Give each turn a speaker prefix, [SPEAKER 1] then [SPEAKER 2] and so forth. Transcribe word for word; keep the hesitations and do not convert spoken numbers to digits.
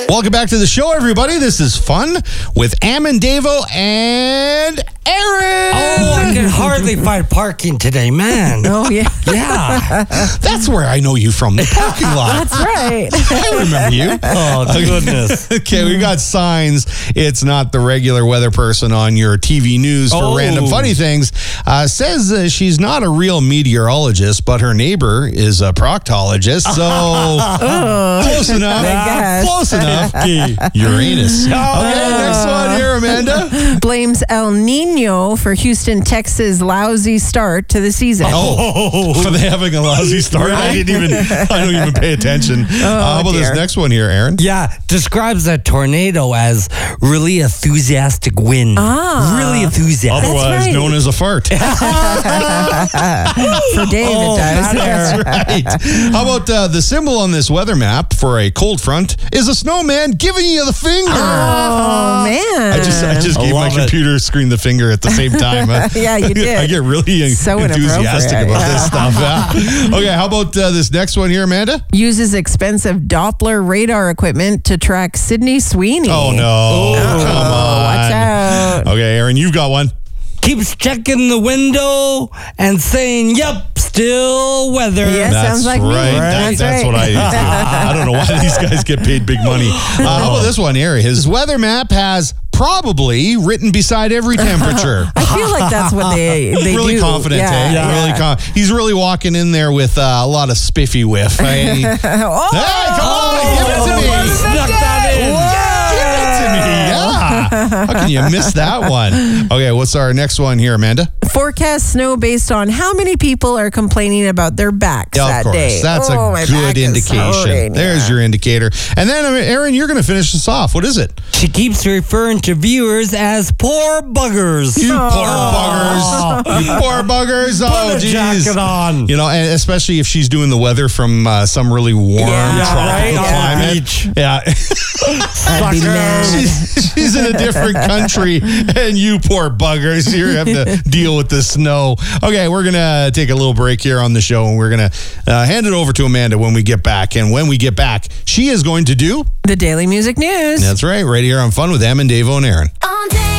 [SPEAKER 1] Welcome back to the show, everybody. This is Fun with Ammon, Davo, and Aaron.
[SPEAKER 2] Oh, I can hardly find parking today, man.
[SPEAKER 3] Oh, yeah.
[SPEAKER 2] Yeah.
[SPEAKER 1] That's where I know you from, the parking lot.
[SPEAKER 3] That's right.
[SPEAKER 1] I remember you.
[SPEAKER 2] Oh, goodness.
[SPEAKER 1] Okay, we got signs. It's not the regular weather person on your T V news for
[SPEAKER 2] Oh.
[SPEAKER 1] random funny things. Uh, says uh, she's not a real meteorologist, but her neighbor is a proctologist. So close enough.
[SPEAKER 3] I guess.
[SPEAKER 1] Close enough. Uranus. Okay, next one here, Amanda.
[SPEAKER 3] Blames El Nino for Houston, Texas' lousy start to the season.
[SPEAKER 1] Oh, for they having a lousy start. I didn't even. I don't even pay attention. uh, how about
[SPEAKER 3] dear.
[SPEAKER 1] this next one here, Aaron?
[SPEAKER 2] Yeah, describes a tornado as really enthusiastic wind.
[SPEAKER 3] Ah.
[SPEAKER 2] Really enthusiastic.
[SPEAKER 1] Otherwise
[SPEAKER 3] right.
[SPEAKER 1] known as a fart.
[SPEAKER 3] For Dave,
[SPEAKER 2] Oh,
[SPEAKER 3] it does.
[SPEAKER 2] that
[SPEAKER 1] Right. How about uh, the symbol on this weather map for a cold front is a snowman giving you the finger.
[SPEAKER 3] Oh, man.
[SPEAKER 1] I just I just
[SPEAKER 2] I
[SPEAKER 1] gave my
[SPEAKER 2] love it.
[SPEAKER 1] computer screen the finger at the same time. Uh,
[SPEAKER 3] Yeah, you did.
[SPEAKER 1] I get really
[SPEAKER 3] So
[SPEAKER 1] enthusiastic
[SPEAKER 3] inappropriate.
[SPEAKER 1] about this stuff. Yeah. Okay, how about uh, this next one here, Amanda?
[SPEAKER 3] Uses expensive Doppler radar equipment to track Sydney Sweeney.
[SPEAKER 1] Oh, no. Come on.
[SPEAKER 3] Watch out.
[SPEAKER 1] Okay, Aaron, you've got one.
[SPEAKER 2] Keeps checking the window and saying, yep, still weather.
[SPEAKER 3] Yes.
[SPEAKER 1] That's
[SPEAKER 3] sounds like me.
[SPEAKER 1] right. That-
[SPEAKER 3] That's
[SPEAKER 1] that's
[SPEAKER 3] right.
[SPEAKER 1] what I do. I don't know why these guys get paid big money. Uh, how about this one here? His weather map has probably written beside every temperature.
[SPEAKER 3] I feel like that's what they, they
[SPEAKER 1] really
[SPEAKER 3] do.
[SPEAKER 1] confident,
[SPEAKER 3] yeah,
[SPEAKER 1] eh?
[SPEAKER 3] yeah.
[SPEAKER 1] Really com- He's really walking in there with uh, a lot of spiffy whiff. Hey, hey, come
[SPEAKER 3] Oh,
[SPEAKER 1] on, give it to me.
[SPEAKER 2] Snuck that in.
[SPEAKER 1] Give it to me. Yeah. How can you miss that one? Okay, what's our next one here, Amanda?
[SPEAKER 3] forecast snow based on how many people are complaining about their backs
[SPEAKER 1] Yeah,
[SPEAKER 3] that
[SPEAKER 1] of course.
[SPEAKER 3] day.
[SPEAKER 1] That's
[SPEAKER 3] Oh,
[SPEAKER 1] a
[SPEAKER 3] my
[SPEAKER 1] good
[SPEAKER 3] back is
[SPEAKER 1] indication.
[SPEAKER 3] hurting,
[SPEAKER 1] There's
[SPEAKER 3] yeah.
[SPEAKER 1] your indicator. And then, uh, Aaron, you're going to finish this off. What is it?
[SPEAKER 2] She keeps referring to viewers as poor buggers.
[SPEAKER 1] You
[SPEAKER 3] Oh.
[SPEAKER 1] poor buggers. You poor buggers. Oh,
[SPEAKER 2] Put a
[SPEAKER 1] geez.
[SPEAKER 2] jacket on.
[SPEAKER 1] You know, and especially if she's doing the weather from uh, some really warm
[SPEAKER 3] Yeah,
[SPEAKER 1] tropical
[SPEAKER 2] right? On the
[SPEAKER 1] climate.
[SPEAKER 2] beach.
[SPEAKER 1] Yeah.
[SPEAKER 3] I'd be mad.
[SPEAKER 1] she's, she's in a different country, and you poor buggers, you have to deal with the snow. Okay, we're going to take a little break here on the show, and we're going to uh, hand it over to Amanda when we get back. And when we get back, she is going to do...
[SPEAKER 3] The Daily Music News.
[SPEAKER 1] That's right, right here on Fun with Em and Davo and Aaron.